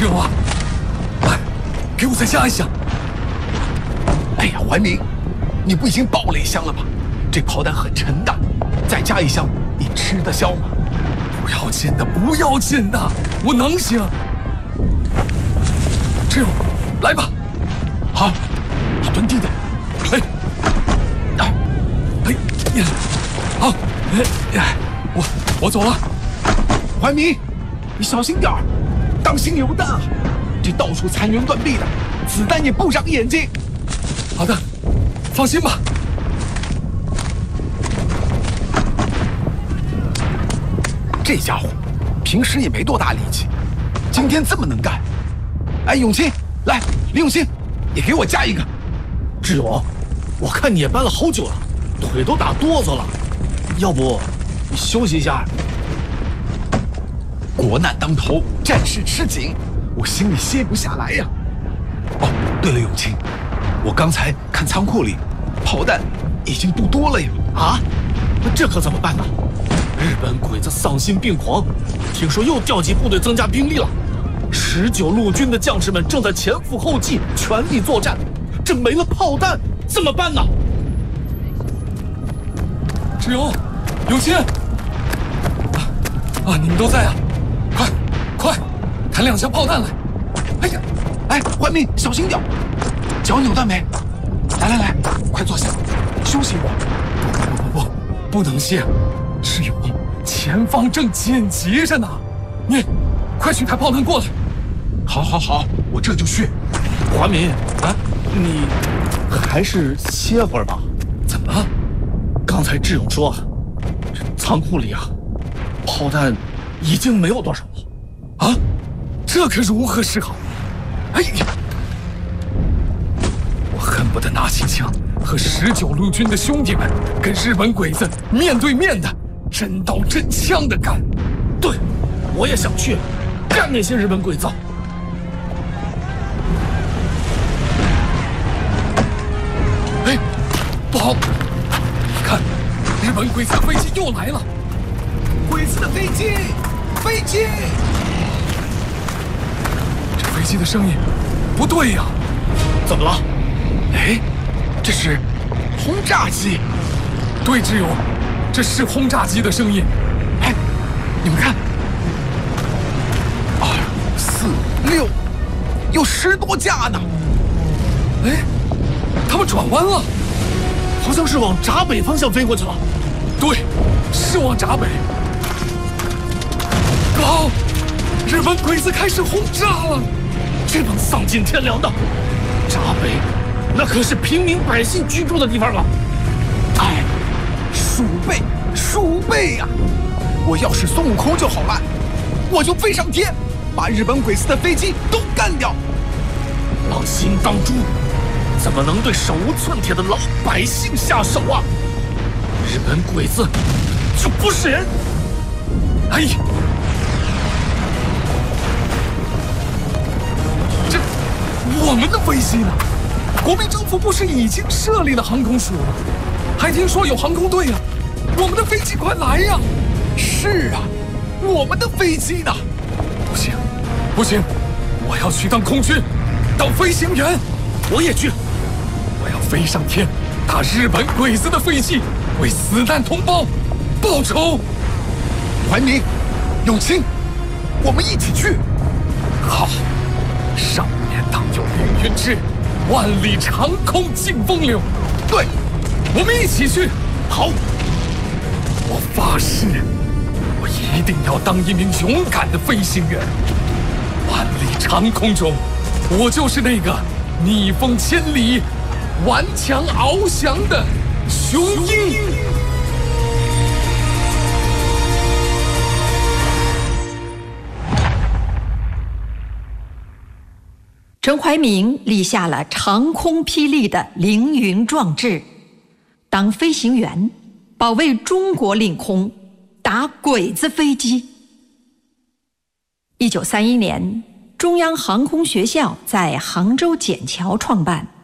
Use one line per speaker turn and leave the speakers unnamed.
志勇啊，来，给我再加一箱。
哎呀，怀民，你不已经爆了一箱了吗？这炮弹很沉的，再加一箱，你吃得消吗？
不要紧的，不要紧的，我能行。志勇，来吧。
好，你蹲地的。
哎，好，我走了。
怀民，你小心点儿，当心有弹啊！这到处残垣断壁的，子弹也不长眼睛。
好的，放心吧。
这家伙平时也没多大力气，今天这么能干。哎，永清，来，李永清，也给我加一个。
志勇，我看你也搬了好久了，腿都打哆嗦了，要不你休息一下？
国难当头，战事吃紧，我心里歇不下来呀。哦，对了，永清，我刚才看仓库里炮弹已经不多了呀。
啊？那这可怎么办呢？日本鬼子丧心病狂，听说又调集部队增加兵力了。19路军的将士们正在前赴后继，全力作战。这没了炮弹怎么办呢？
志勇，永清，你们都在啊！快，抬2箱炮弹来！
哎呀，哎，怀民，小心点，脚扭断没？来，快坐下，休息一会儿。
不能歇，志勇，前方正紧急着呢。你快去抬炮弹过来。
好，我这就去。
华民啊，你还是歇会儿吧。
怎么？
刚才志勇说，这仓库里啊，炮弹已经没有多少了。
啊，这可如何是好？哎呀，我恨不得拿起枪和19路军的兄弟们跟日本鬼子面对面的真刀真枪的干。
对，我也想去干那些日本鬼子。
哎，不好！你看，日本鬼子的飞机又来了！
鬼子的飞机！
这飞机的声音不对呀！
怎么了？
哎，这是轰炸机。
对，志勇，这是轰炸机的声音。
哎，你们看，2、4、6，有10多架呢。
哎，他们转弯了，
好像是往闸北方向飞过去了。
对，是往闸北。高，日本鬼子开始轰炸了！
这帮丧尽天良的，闸北那可是平民百姓居住的地方啊！
哎，鼠辈呀！我要是孙悟空就好了，我就飞上天，把日本鬼子的飞机都干掉。
狼心当诛，怎么能对手无寸铁的老百姓下手啊？日本鬼子就不是人！
哎呀，这我们的飞机呢？国民政府不是已经设立了航空署吗？还听说有航空队啊！我们的飞机快来呀！
是啊，我们的飞机呢？
不行，我要去当空军，当飞行员。
我也去，
我要飞上天，打日本鬼子的飞机，为死难同胞报仇。
怀民，永清，我们一起去。
好，少年当有凌云志，万里长空尽风流。
对，
我们一起去。
好，
我发誓，我一定要当一名勇敢的飞行员。万里长空中，我就是那个逆风千里、顽强翱翔的雄鹰。
陈怀民立下了长空霹雳的凌云壮志，当飞行员，保卫中国领空，打鬼子飞机。1931年，中央航空学校在杭州笕桥创办，